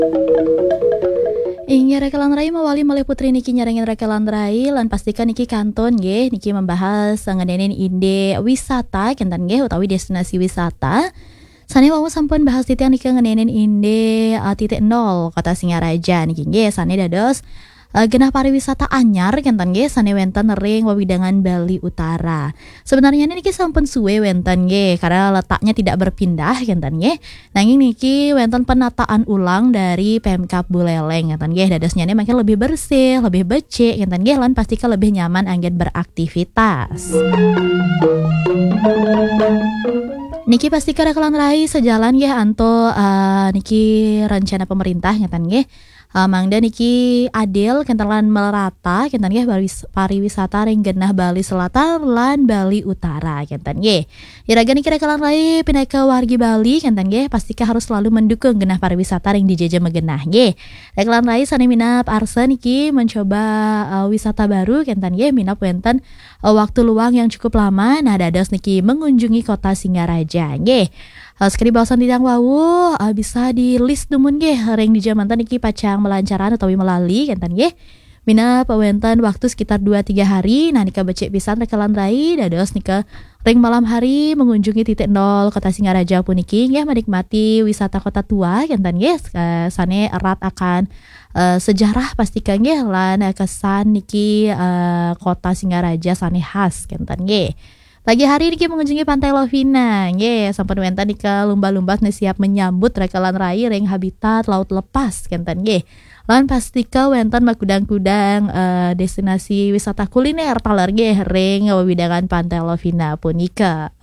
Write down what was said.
Inggih rekelan rai mawali malih putri niki nyarengin rekelan rai lan pastikan niki kanton nggih niki membahas ngenenen ide wisata kinten nggih utawi destinasi wisata. Sane wau sampun bahas titik niki ngenenen inde titik nol Kota Singaraja niki nggih sane dados genah pariwisata anyar kinten nggih sane wenten ring wewidangan Bali Utara. Sebenarnya niki sampun suwe wenten nggih karena letaknya tidak berpindah kinten nggih. Nanging niki wenten penataan ulang dari Pemkab Buleleng kinten nggih dados nyane makin lebih bersih, lebih becik kinten nggih lan pastikan lebih nyaman anggen beraktivitas. Niki pastikan rekelan rai sejalan ya anto niki rencana pemerintah ngeten nggih. Mangda niki adil kentelan merata kenten nggih pariwisata ring genah Bali Selatan lan Bali Utara kenten nggih. Iraga niki rekelan rai pinaka wargi Bali kenten nggih pastikan harus selalu mendukung genah pariwisata ring dijajah megenah nggih. Rekelan rai sane minap arsa niki mencoba wisata baru kenten nggih minap wenten waktu luang yang cukup lama. Nah dados niki mengunjungi Kota Singaraja nggih. Sekali bahasan tidang wawu bisa di list dumun nggih ring di jamantan niki pacang melancaran utawi melali kenten nggih. Mina pawenten waktu sekitar 2-3 hari nah nika becik pisan rekelan rai dados nika ring malam hari mengunjungi titik nol Kota Singaraja puniki nggih menikmati wisata kota tua kenten nggih sane erat akan sejarah pastikan nggih lan kesan niki Kota Singaraja sane khas kenten nggih. Pagi hari niki mengunjungi Pantai Lovina nggih sampun wenten nika lumba-lumba siap menyambut rekelan rai ring habitat laut lepas kenten nggih. Lan pastika wenten makudang-kudang destinasi wisata kuliner taler nggih ring wewidangan Pantai Lovina punika.